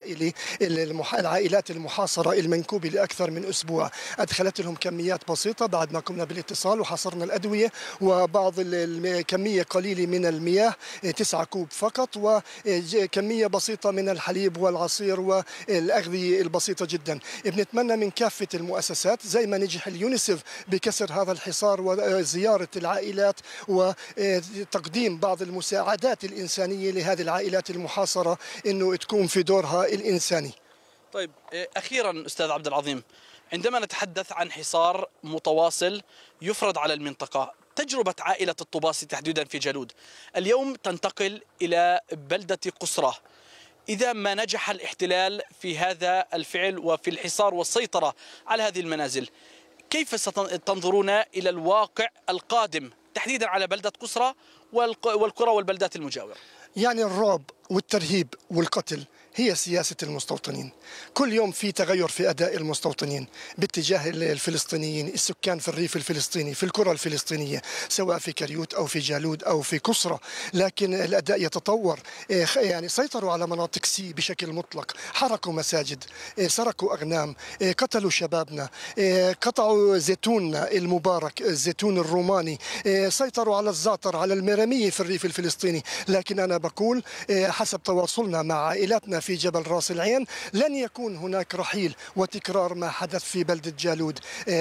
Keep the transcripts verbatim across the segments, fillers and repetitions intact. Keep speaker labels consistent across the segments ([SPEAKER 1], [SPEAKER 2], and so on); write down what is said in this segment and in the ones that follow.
[SPEAKER 1] العائلي العائلات المحاصرة المنكوبة لأكثر من أسبوع. أدخلت لهم كميات بسيطة بعد ما قمنا بالاتصال وحصرنا الأدوية وبعض كمية قليلة من المياه، تسعة كوب فقط، وكمية بسيطة من الحليب والعصير والأغذية البسيطة جدا. بنتمنى من كافة المؤسسات زي ما نجح اليونيسف بكسر هذا الحصار وزيارة العائلات وتقديم بعض المساعدات الإنسانية لهذه العائلات المحاصرة إنه تكون في دورها الإنساني.
[SPEAKER 2] طيب أخيرا أستاذ عبد العظيم، عندما نتحدث عن حصار متواصل يفرض على المنطقة، تجربة عائلة الطباسي تحديدا في جالود اليوم تنتقل إلى بلدة قصرة، إذا ما نجح الاحتلال في هذا الفعل وفي الحصار والسيطرة على هذه المنازل، كيف ستنظرون إلى الواقع القادم تحديدا على بلدة قصرة والقرى والبلدات المجاورة؟
[SPEAKER 1] يعني الرعب والترهيب والقتل هي سياسة المستوطنين. كل يوم في تغير في أداء المستوطنين باتجاه الفلسطينيين، السكان في الريف الفلسطيني، في القرى الفلسطينية، سواء في كريوت أو في جالود أو في قصرة، لكن الأداء يتطور. يعني سيطروا على مناطق سي بشكل مطلق، حرقوا مساجد، سرقوا أغنام، قتلوا شبابنا، قطعوا زيتوننا المبارك، الزيتون الروماني، سيطروا على الزعتر، على المرامية في الريف الفلسطيني. لكن أنا بقول حسب تواصلنا مع عائلاتنا في جبل راس العين لن يكون هناك رحيل وتكرار ما حدث في بلدة جالود،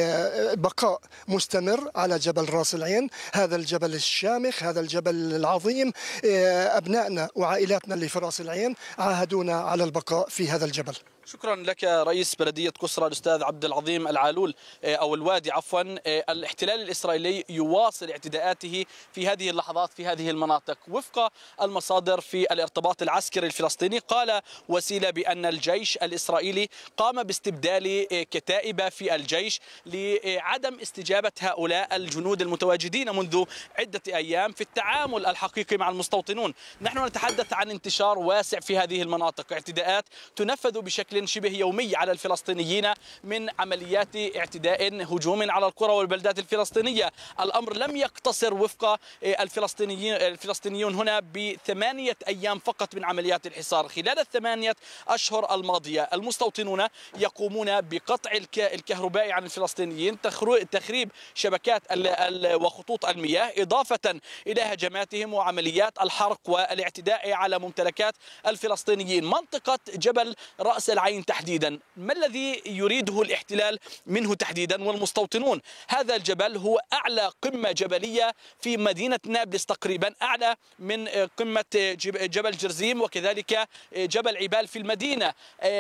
[SPEAKER 1] بقاء مستمر على جبل راس العين، هذا الجبل الشامخ، هذا الجبل العظيم. أبنائنا وعائلاتنا اللي في راس العين عاهدونا على البقاء في هذا الجبل.
[SPEAKER 2] شكرا لك رئيس بلدية قصرة الأستاذ عبد العظيم العالول أو الوادي عفوا. الاحتلال الإسرائيلي يواصل اعتداءاته في هذه اللحظات في هذه المناطق. وفق المصادر في الارتباط العسكري الفلسطيني، قال وسيلة بأن الجيش الإسرائيلي قام باستبدال كتائب في الجيش لعدم استجابة هؤلاء الجنود المتواجدين منذ عدة أيام في التعامل الحقيقي مع المستوطنون. نحن نتحدث عن انتشار واسع في هذه المناطق، اعتداءات تنفذ بشكل شبه يومي على الفلسطينيين من عمليات اعتداء هجوم على القرى والبلدات الفلسطينية. الأمر لم يقتصر وفق الفلسطينيين الفلسطينيون هنا بثمانية أيام فقط من عمليات الحصار. خلال الثمانية أشهر الماضية المستوطنون يقومون بقطع الكهرباء عن الفلسطينيين، تخريب شبكات وخطوط المياه، إضافة إلى هجماتهم وعمليات الحرق والاعتداء على ممتلكات الفلسطينيين. منطقة جبل رأس العين تحديدا، ما الذي يريده الاحتلال منه تحديدا والمستوطنون؟ هذا الجبل هو أعلى قمة جبلية في مدينة نابلس، تقريبا أعلى من قمة جبل جرزيم وكذلك جبل عبال في المدينة.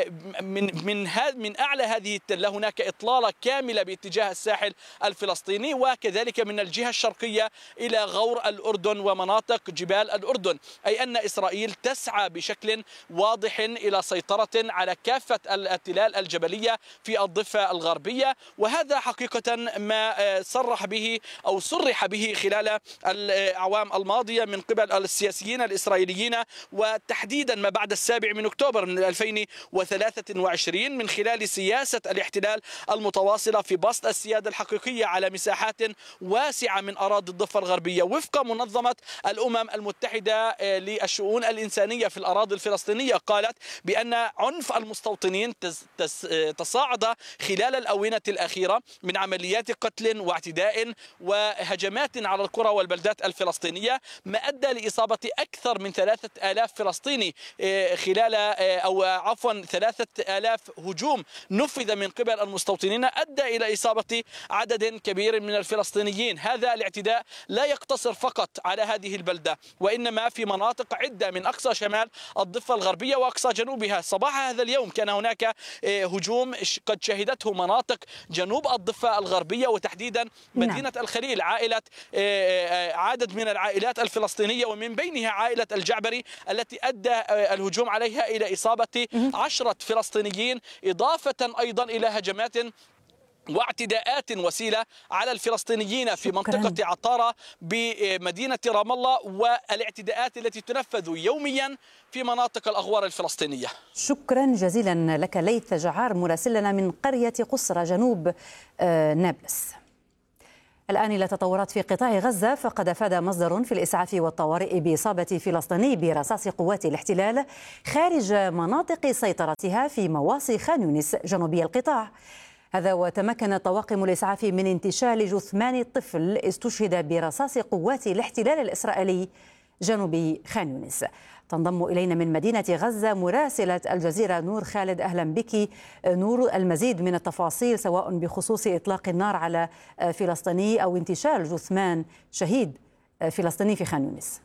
[SPEAKER 2] من من من أعلى هذه التلة هناك إطلالة كاملة باتجاه الساحل الفلسطيني وكذلك من الجهة الشرقية إلى غور الأردن ومناطق جبال الأردن، أي أن إسرائيل تسعى بشكل واضح إلى سيطرة على كافة التلال الجبلية في الضفة الغربية. وهذا حقيقة ما صرح به أو صرح به خلال الأعوام الماضية من قبل السياسيين الإسرائيليين، وتحديدا ما بعد السابع من أكتوبر من ألفين وثلاثة وعشرين من خلال سياسة الاحتلال المتواصلة في بسط السيادة الحقيقية على مساحات واسعة من أراضي الضفة الغربية. وفق منظمة الأمم المتحدة للشؤون الإنسانية في الأراضي الفلسطينية، قالت بأن عنف المستوطنين تصاعد خلال الآونة الأخيرة من عمليات قتل واعتداء وهجمات على القرى والبلدات الفلسطينية، ما أدى لإصابة أكثر من ثلاثة آلاف فلسطيني خلال أو عفوا ثلاثة آلاف هجوم نفذ من قبل المستوطنين أدى إلى إصابة عدد كبير من الفلسطينيين. هذا الاعتداء لا يقتصر فقط على هذه البلدة، وإنما في مناطق عدة من أقصى شمال الضفة الغربية وأقصى جنوبها. صباح هذا اليوم كان هناك هجوم قد شهدته مناطق جنوب الضفة الغربية وتحديدا مدينة نعم. الخليل، عائلة عدد من العائلات الفلسطينية ومن بينها عائلة الجعبري التي أدى الهجوم عليها إلى إصابة عشرة فلسطينيين، إضافة أيضا إلى هجمات واعتداءات وسيلة على الفلسطينيين في منطقة عطارة بمدينة رام الله، والاعتداءات التي تنفذ يوميا في مناطق الأغوار الفلسطينية.
[SPEAKER 3] شكرا جزيلا لك ليث جعار مراسلنا من قرية قصرة جنوب نابلس. الآن إلى تطورات في قطاع غزة، فقد أفاد مصدر في الإسعاف والطوارئ بإصابة فلسطيني برصاص قوات الاحتلال خارج مناطق سيطرتها في مواصي خان يونس جنوبي القطاع. هذا وتمكن طواقم الإسعاف من انتشال جثمان طفل استشهد برصاص قوات الاحتلال الإسرائيلي جنوب خان يونس. تنضم إلينا من مدينة غزة مراسلة الجزيرة نور خالد. أهلا بك نور. المزيد من التفاصيل سواء بخصوص إطلاق النار على فلسطيني أو انتشال جثمان شهيد فلسطيني في خان يونس.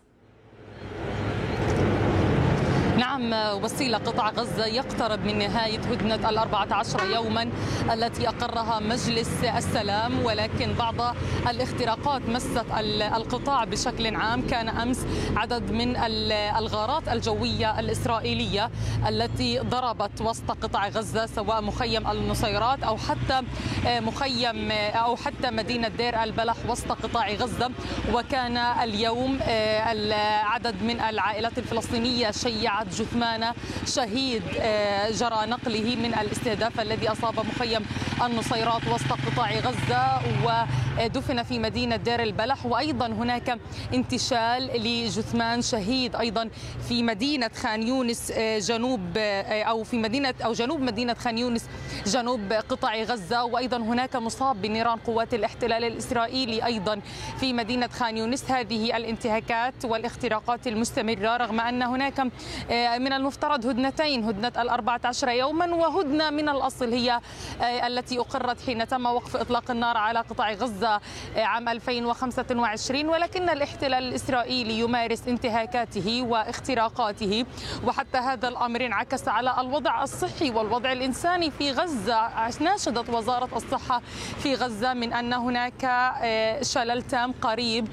[SPEAKER 4] نعم وسيلة، قطاع غزة يقترب من نهاية هدنة الأربعة عشر يوما التي أقرها مجلس السلام، ولكن بعض الاختراقات مست القطاع بشكل عام. كان أمس عدد من الغارات الجوية الإسرائيلية التي ضربت وسط قطاع غزة، سواء مخيم النصيرات أو حتى مخيم أو حتى مدينة دير البلح وسط قطاع غزة. وكان اليوم عدد من العائلات الفلسطينية شيعت جثمان شهيد جرى نقله من الاستهداف الذي أصاب مخيم النصيرات وسط قطاع غزة ودفن في مدينة دير البلح. وأيضا هناك انتشال لجثمان شهيد أيضا في مدينة خان يونس جنوب أو في مدينة أو جنوب مدينة خان يونس جنوب قطاع غزة. وأيضا هناك مصاب بنيران قوات الاحتلال الإسرائيلي أيضا في مدينة خان يونس. هذه الانتهاكات والاختراقات المستمرة رغم أن هناك من المفترض هدنتين، هدنة الأربعة عشر يوما وهدنة من الأصل هي التي أقرت حين تم وقف إطلاق النار على قطاع غزة عام ألفين وخمسة وعشرين، ولكن الاحتلال الإسرائيلي يمارس انتهاكاته واختراقاته. وحتى هذا الأمر انعكس على الوضع الصحي والوضع الإنساني في غزة. ناشدت وزارة الصحة في غزة من أن هناك شلل تام قريب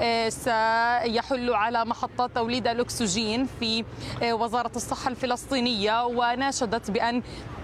[SPEAKER 4] سيحل على محطات توليد الأكسجين في وزارة الصحة الفلسطينية، وناشدت بأن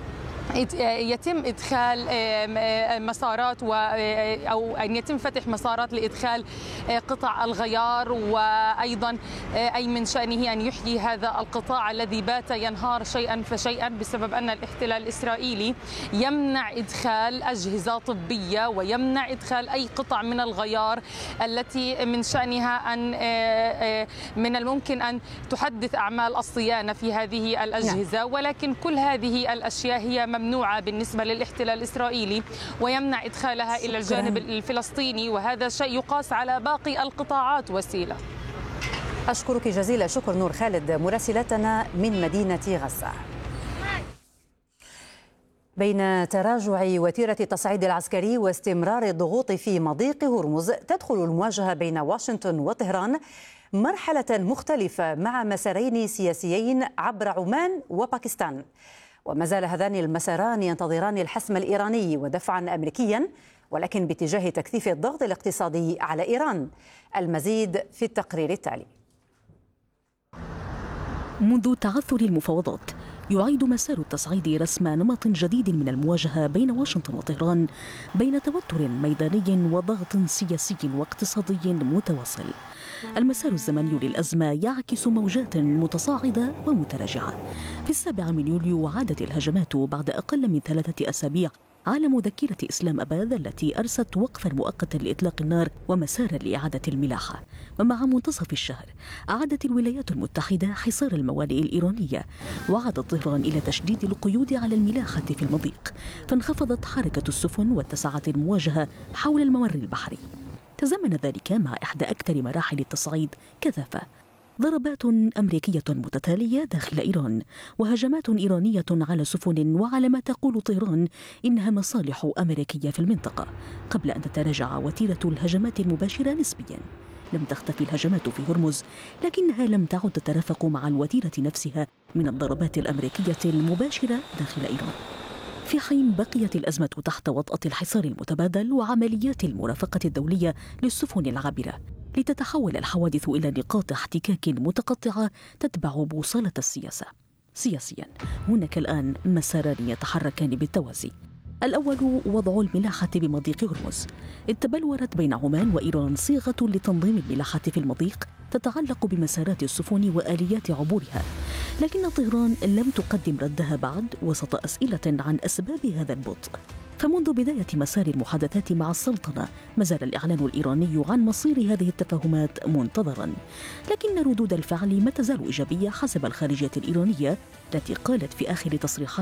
[SPEAKER 4] يتم إدخال مسارات أو أن يتم فتح مسارات لإدخال قطع الغيار، وأيضا أي من شأنه أن يحيي هذا القطاع الذي بات ينهار شيئا فشيئا بسبب أن الاحتلال الإسرائيلي يمنع إدخال أجهزة طبية ويمنع إدخال أي قطع من الغيار التي من شأنها أن من الممكن أن تحدث أعمال الصيانة في هذه الأجهزة. ولكن كل هذه الأشياء هي ممنوعة بالنسبة للاحتلال الإسرائيلي ويمنع إدخالها إلى الجانب الفلسطيني، وهذا شيء يقاس على باقي القطاعات. وسيلة،
[SPEAKER 3] أشكرك جزيل الشكر نور خالد مراسلتنا من مدينة غزة. بين تراجع وتيرة التصعيد العسكري واستمرار الضغوط في مضيق هرمز، تدخل المواجهة بين واشنطن وطهران مرحلة مختلفة مع مسارين سياسيين عبر عمان وباكستان. وما زال هذان المساران ينتظران الحسم الإيراني ودفعا أمريكيا، ولكن باتجاه تكثيف الضغط الاقتصادي على إيران. المزيد في التقرير التالي.
[SPEAKER 5] منذ تعثر المفاوضات يعيد مسار التصعيد رسم نمط جديد من المواجهة بين واشنطن وطهران بين توتر ميداني وضغط سياسي واقتصادي متواصل. المسار الزمني للأزمة يعكس موجات متصاعدة ومتراجعة. في السابع من يوليو عادت الهجمات بعد أقل من ثلاثة أسابيع على مذكرة إسلام أباد التي أرست وقفا مؤقتا لإطلاق النار ومسارا لإعادة الملاحة. ومع منتصف الشهر أعادت الولايات المتحدة حصار الموانئ الإيرانية، وعادت طهران إلى تشديد القيود على الملاحة في المضيق، فانخفضت حركة السفن واتسعت المواجهة حول الممر البحري. تزامن ذلك مع إحدى أكثر مراحل التصعيد كثافة، ضربات أمريكية متتالية داخل إيران وهجمات إيرانية على سفن وعلى ما تقول طهران إنها مصالح أمريكية في المنطقة، قبل أن تتراجع وتيرة الهجمات المباشرة نسبيا. لم تختفي الهجمات في هرمز، لكنها لم تعد تترافق مع الوتيرة نفسها من الضربات الأمريكية المباشرة داخل إيران، في حين بقيت الأزمة تحت وطأة الحصار المتبادل وعمليات المرافقة الدولية للسفن العابرة، لتتحول الحوادث إلى نقاط احتكاك متقطعة تتبع بوصلة السياسة. سياسيا هناك الآن مساران يتحركان بالتوازي. الأول وضع الملاحة بمضيق هرمز. تبلورت بين عمان وإيران صيغة لتنظيم الملاحة في المضيق تتعلق بمسارات السفن وآليات عبورها، لكن طهران لم تقدم ردها بعد وسط أسئلة عن أسباب هذا البطء. فمنذ بداية مسار المحادثات مع السلطنة ما زال الإعلان الإيراني عن مصير هذه التفاهمات منتظرا، لكن ردود الفعل ما تزال إيجابية حسب الخارجية الإيرانية التي قالت في آخر تصريحات